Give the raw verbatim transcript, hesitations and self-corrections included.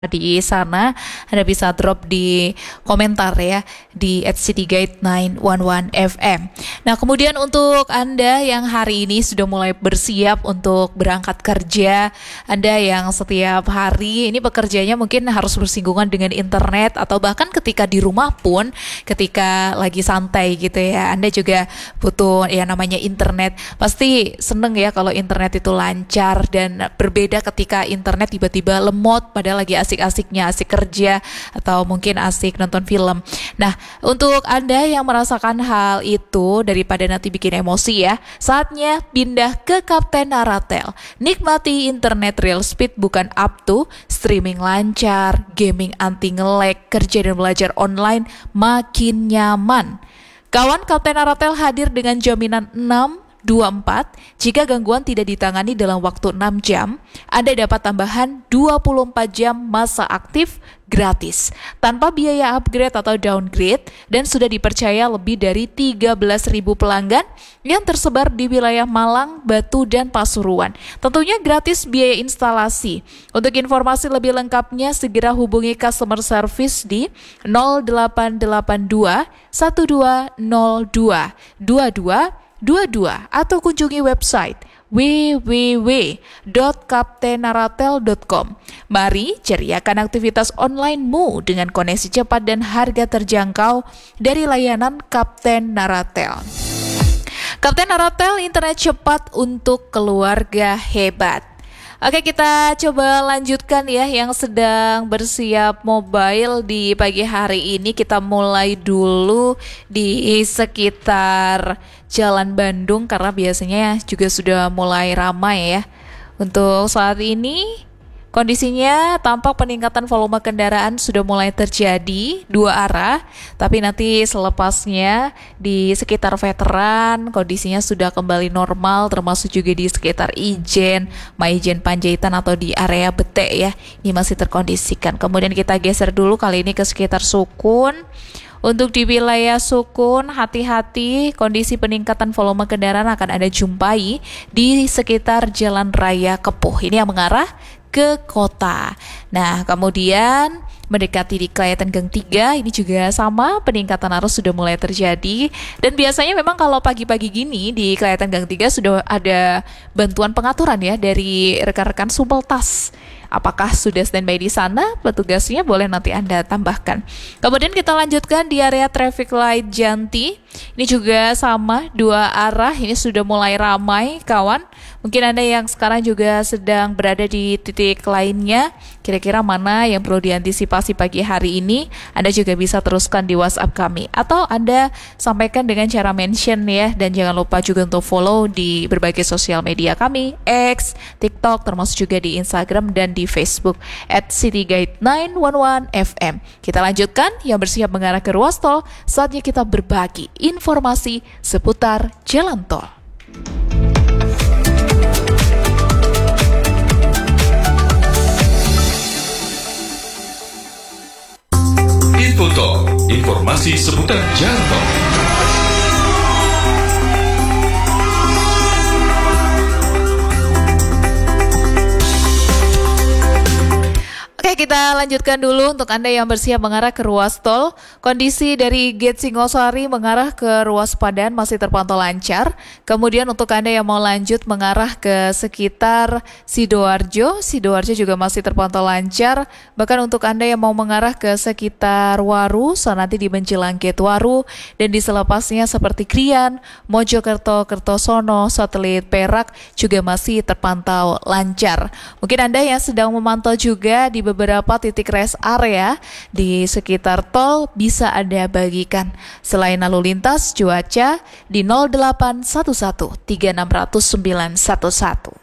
di sana. Anda bisa drop di komentar ya di at cityguide sembilan satu satu F M. Nah, kemudian untuk Anda yang hari ini sudah mulai bersiap untuk berangkat kerja, Anda yang setiap hari ini bekerjanya mungkin harus bersinggungan dengan internet, atau bahkan ketika di rumah pun ketika lagi santai gitu ya, Anda juga butuh ya namanya internet. Pasti seneng ya kalau internet itu lancar, dan berbeda ketika internet tiba-tiba lemot padahal lagi asik-asiknya, asik kerja atau mungkin asik nonton film. Nah, untuk Anda yang merasakan hal itu, daripada nanti bikin emosi ya, saatnya pindah ke Kapten Naratel. Nikmati internet real speed bukan up to, streaming lancar, gaming anti nge-lag, kerja dan belajar online makin nyaman. Kawan, Kapten Naratel hadir dengan jaminan enam dua empat. Jika gangguan tidak ditangani dalam waktu enam jam, Anda dapat tambahan dua puluh empat jam masa aktif gratis tanpa biaya upgrade atau downgrade, dan sudah dipercaya lebih dari tiga belas ribu pelanggan yang tersebar di wilayah Malang, Batu, dan Pasuruan. Tentunya gratis biaya instalasi. Untuk informasi lebih lengkapnya segera hubungi customer service di nol delapan delapan dua satu dua nol dua dua dua dua dua atau kunjungi website w w w dot kapten naratel dot com. Mari ceriakan aktivitas onlinemu dengan koneksi cepat dan harga terjangkau dari layanan Kapten Naratel. Kapten Naratel, internet cepat untuk keluarga hebat. Oke, kita coba lanjutkan ya yang sedang bersiap mobile di pagi hari ini. Kita mulai dulu di sekitar Jalan Bandung karena biasanya juga sudah mulai ramai ya. Untuk saat ini kondisinya tampak peningkatan volume kendaraan sudah mulai terjadi dua arah, tapi nanti selepasnya di sekitar Veteran kondisinya sudah kembali normal, termasuk juga di sekitar Ijen, Maijen Panjaitan atau di area Bete ya. Ini masih terkondisikan. Kemudian kita geser dulu kali ini ke sekitar Sukun. Untuk di wilayah Sukun, hati-hati, kondisi peningkatan volume kendaraan akan Anda jumpai di sekitar Jalan Raya Kepuh. Ini yang mengarah ke kota. Nah, kemudian mendekati di Kelayakan Gang tiga, ini juga sama, peningkatan arus sudah mulai terjadi. Dan biasanya memang kalau pagi-pagi gini di Kelayakan Gang tiga sudah ada bantuan pengaturan ya dari rekan-rekan Sumpel Tas. Apakah sudah standby di sana? Petugasnya boleh nanti Anda tambahkan. Kemudian kita lanjutkan di area traffic light Janti. Ini juga sama, dua arah. Ini sudah mulai ramai, kawan. Mungkin Anda yang sekarang juga sedang berada di titik lainnya, kira-kira mana yang perlu diantisipasi pagi hari ini, Anda juga bisa teruskan di WhatsApp kami, atau Anda sampaikan dengan cara mention ya. Dan jangan lupa juga untuk follow di berbagai sosial media kami, X, TikTok, termasuk juga di Instagram dan di Facebook at cityguide sembilan satu satu F M. Kita lanjutkan yang bersiap mengarah ke ruas tol, saatnya kita berbagi informasi seputar jalan tol. Info Tol, informasi seputar jalan tol. Oke, kita lanjutkan dulu untuk Anda yang bersiap mengarah ke ruas tol. Kondisi dari Gate Singosari mengarah ke ruas Padan masih terpantau lancar. Kemudian untuk Anda yang mau lanjut mengarah ke sekitar Sidoarjo, Sidoarjo juga masih terpantau lancar. Bahkan untuk Anda yang mau mengarah ke sekitar Waru, so nanti di menjelang Gate Waru, dan di selepasnya seperti Krian, Mojokerto, Kertosono, Satelit Perak juga masih terpantau lancar. Mungkin Anda yang sedang memantau juga di beberapa beberapa titik rest area di sekitar tol bisa Anda bagikan. Selain lalu lintas, cuaca di nol delapan satu satu tiga enam nol nol sembilan satu satu.